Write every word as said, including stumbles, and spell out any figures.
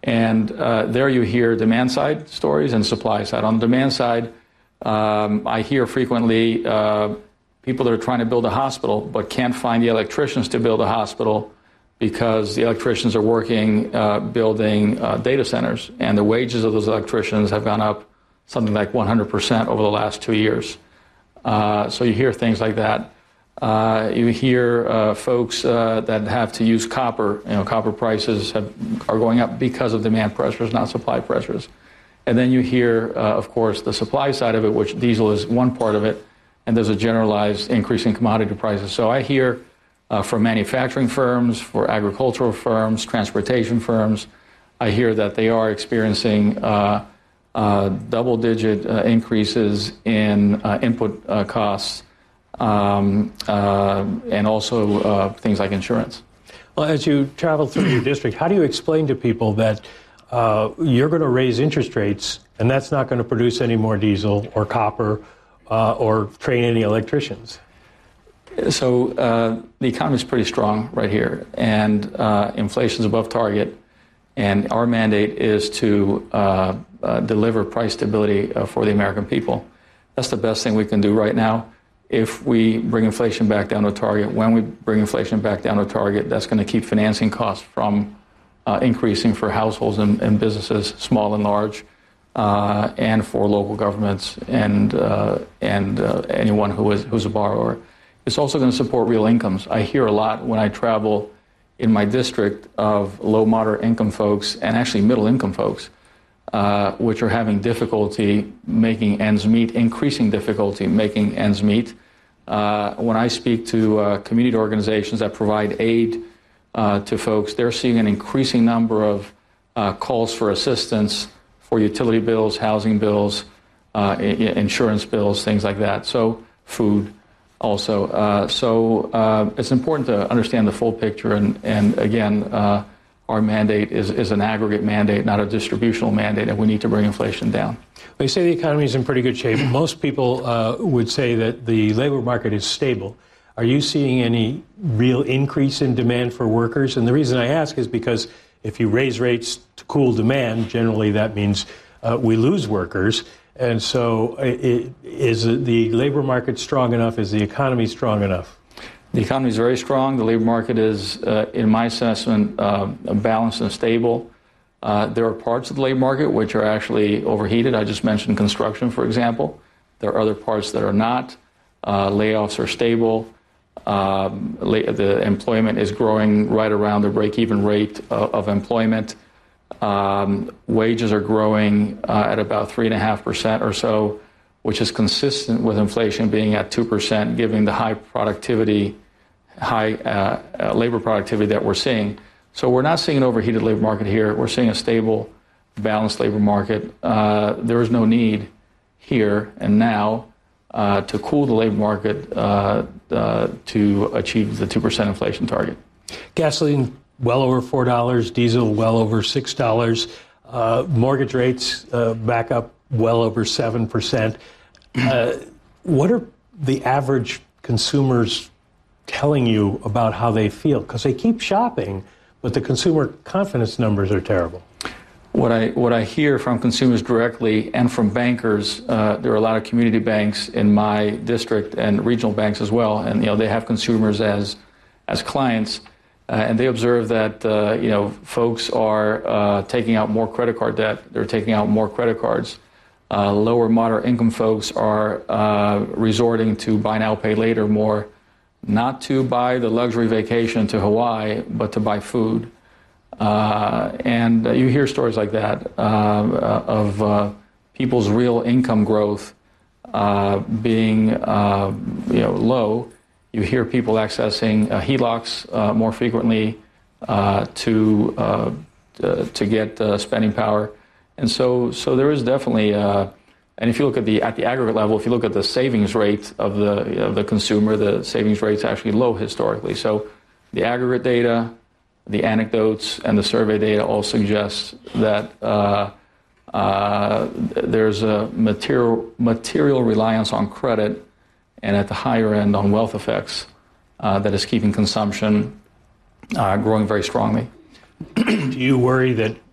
And uh, there you hear demand side stories and supply side. On the demand side, um, I hear frequently uh, people that are trying to build a hospital but can't find the electricians to build a hospital because the electricians are working uh, building uh, data centers, and the wages of those electricians have gone up something like one hundred percent over the last two years. Uh, so you hear things like that. Uh, you hear uh, folks uh, that have to use copper. You know, copper prices have, are going up because of demand pressures, not supply pressures. And then you hear, uh, of course, the supply side of it, which diesel is one part of it, and there's a generalized increase in commodity prices. So I hear uh, from manufacturing firms, for agricultural firms, transportation firms, I hear that they are experiencing uh, uh, double-digit uh, increases in uh, input uh, costs. Um, uh, and also uh, things like insurance. Well, as you travel through your district, how do you explain to people that uh, you're going to raise interest rates and that's not going to produce any more diesel or copper uh, or train any electricians? So uh, the economy is pretty strong right here, and uh, inflation is above target, and our mandate is to uh, uh, deliver price stability uh, for the American people. That's the best thing we can do right now. If we bring inflation back down to target, when we bring inflation back down to target, that's going to keep financing costs from uh, increasing for households and, and businesses, small and large, uh, and for local governments and uh, and uh, anyone who is who's a borrower. It's also going to support real incomes. I hear a lot when I travel in my district of low, moderate income folks and actually middle income folks, uh, which are having difficulty making ends meet, increasing difficulty making ends meet. Uh, when I speak to uh, community organizations that provide aid uh, to folks, they're seeing an increasing number of uh, calls for assistance for utility bills, housing bills, uh, I- insurance bills, things like that. So food also. Uh, so uh, it's important to understand the full picture. And, and again, uh, our mandate is, is an aggregate mandate, not a distributional mandate, and we need to bring inflation down. Well, you say the economy is in pretty good shape. Most people uh, would say that the labor market is stable. Are you seeing any real increase in demand for workers? And the reason I ask is because if you raise rates to cool demand, generally that means uh, we lose workers. And so it, is the labor market strong enough? Is the economy strong enough? The economy is very strong. The labor market is, uh, in my assessment, uh, balanced and stable. Uh, there are parts of the labor market which are actually overheated. I just mentioned construction, for example. There are other parts that are not. Uh, layoffs are stable. Um, la- the employment is growing right around the break-even rate of, of employment. Um, wages are growing uh, at about three point five percent or so, which is consistent with inflation being at two percent, giving the high productivity, high uh, uh, labor productivity that we're seeing. So we're not seeing an overheated labor market here. We're seeing a stable, balanced labor market. Uh, there is no need here and now uh, to cool the labor market uh, uh, to achieve the two percent inflation target. Gasoline well over four dollars, diesel well over six dollars, uh, mortgage rates uh, back up well over seven percent. Uh, what are the average consumers telling you about how they feel? Because they keep shopping, but the consumer confidence numbers are terrible. What I what I hear from consumers directly and from bankers, uh, there are a lot of community banks in my district and regional banks as well, and you know they have consumers as as clients, uh, and they observe that uh, you know folks are uh, taking out more credit card debt. They're taking out more credit cards. Uh, lower moderate income folks are uh, resorting to buy now, pay later more, not to buy the luxury vacation to Hawaii, but to buy food. Uh, and uh, you hear stories like that uh, uh, of uh, people's real income growth uh, being uh, you know, low. You hear people accessing uh, H E L O Cs uh, more frequently uh, to uh, uh, to get uh, spending power. And so, so there is definitely, uh, and if you look at the at the aggregate level, if you look at the savings rate of the of the consumer, the savings rate is actually low historically. So, the aggregate data, the anecdotes, and the survey data all suggest that uh, uh, there's a material material reliance on credit, and at the higher end on wealth effects, uh, that is keeping consumption uh, growing very strongly. Do you worry that